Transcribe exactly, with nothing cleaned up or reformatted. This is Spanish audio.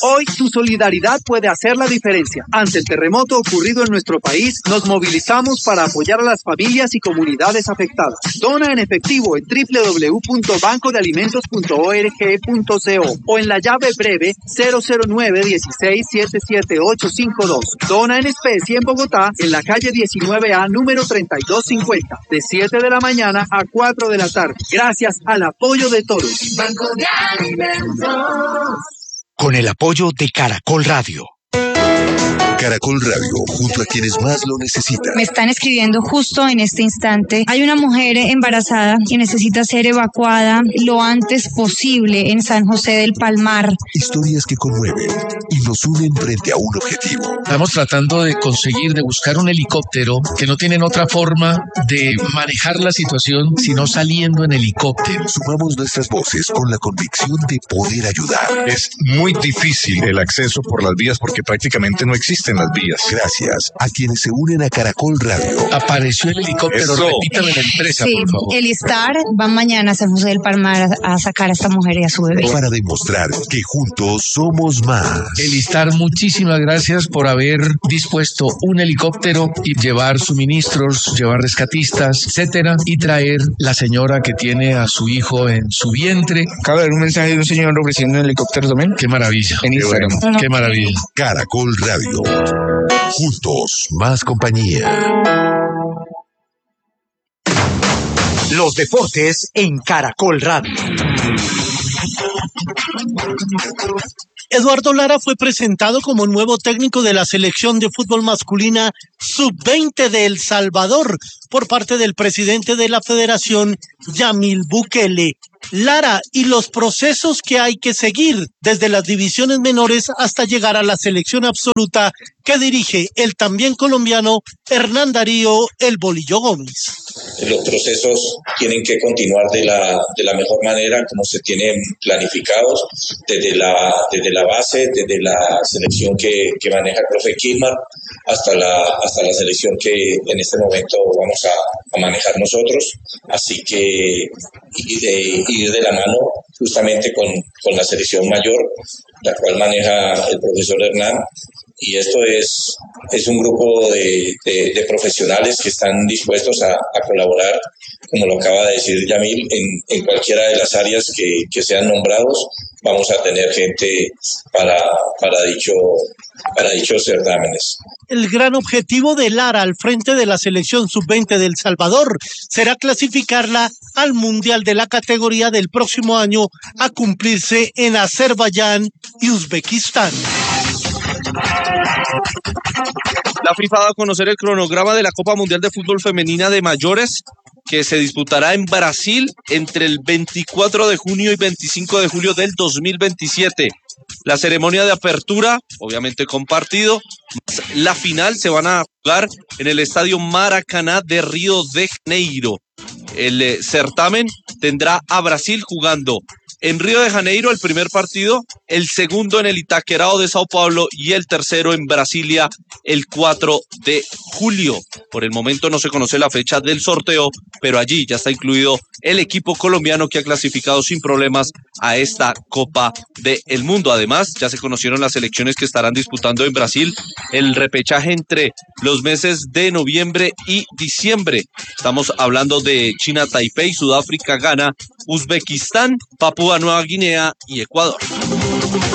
Hoy tu solidaridad puede hacer la diferencia. Ante el terremoto ocurrido en nuestro país, nos movilizamos para apoyar a las familias y comunidades afectadas. Dona en efectivo en doble u doble u doble u punto banco de alimentos punto org punto co o en la llave breve cero cero nueve dieciséis setenta y siete ochocientos cincuenta y dos. Dona en especie en Bogotá, en la calle diecinueve A, número treinta y dos cincuenta, de siete de la mañana a cuatro de la tarde. Gracias al apoyo de todos. Banco de Alimentos. Con el apoyo de Caracol Radio. Caracol Radio, junto a quienes más lo necesitan. Me están escribiendo justo en este instante. Hay una mujer embarazada que necesita ser evacuada lo antes posible en San José del Palmar. Historias que conmueven y nos unen frente a un objetivo. Estamos tratando de conseguir, de buscar un helicóptero que no tienen otra forma de manejar la situación sino saliendo en helicóptero. Sumamos nuestras voces con la convicción de poder ayudar. Es muy difícil el acceso por las vías porque prácticamente no existen las vías. Gracias a quienes se unen a Caracol Radio. Apareció el helicóptero, Eso. repítame la empresa, Sí, por favor. el Star va mañana a San José del Palmar a, a sacar a esta mujer y a su bebé. Para demostrar que juntos somos más. Elistar, muchísimas gracias por haber dispuesto un helicóptero y llevar suministros, llevar rescatistas, etcétera, y traer la señora que tiene a su hijo en su vientre. Acaba de ver un mensaje de un señor ofreciendo un helicóptero también. Qué maravilla. En Instagram. Qué, qué maravilla. Caracol Radio. Juntos, más compañía. Los deportes en Caracol Radio. Eduardo Lara fue presentado como nuevo técnico de la selección de fútbol masculina sub veinte de El Salvador por parte del presidente de la federación, Yamil Bukele. Lara, y los procesos que hay que seguir desde las divisiones menores hasta llegar a la selección absoluta que dirige el también colombiano Hernán Darío El Bolillo Gómez. Los procesos tienen que continuar de la de la mejor manera como se tienen planificados desde la desde la base, desde la selección que, que maneja el profe Kilmar hasta la hasta la selección que en este momento vamos a, a manejar nosotros. Así que y de, ir de la mano justamente con, con la selección mayor, la cual maneja el profesor Hernán. Y esto es, es un grupo de, de, de profesionales que están dispuestos a, a colaborar, como lo acaba de decir Yamil, en, en cualquiera de las áreas que, que sean nombrados. Vamos a tener gente para, para, dicho, para dichos certámenes. El gran objetivo de Lara al frente de la selección sub veinte de El Salvador será clasificarla al Mundial de la categoría del próximo año a cumplirse en Azerbaiyán y Uzbekistán. La FIFA va a conocer el cronograma de la Copa Mundial de Fútbol Femenina de Mayores, que se disputará en Brasil entre el veinticuatro de junio y veinticinco de julio del dos mil veintisiete. La ceremonia de apertura, obviamente con partido, la final se van a jugar en el Estadio Maracaná de Río de Janeiro. El eh, certamen tendrá a Brasil jugando en Río de Janeiro el primer partido, el segundo en el Itaquerão de Sao Paulo y el tercero en Brasilia el cuatro de julio. Por el momento no se conoce la fecha del sorteo, pero allí ya está incluido el equipo colombiano que ha clasificado sin problemas a esta Copa del Mundo. Además, ya se conocieron las selecciones que estarán disputando en Brasil el repechaje entre los meses de noviembre y diciembre. Estamos hablando de China, Taipei, Sudáfrica, Ghana, Uzbekistán, Papúa Nueva Guinea y Ecuador.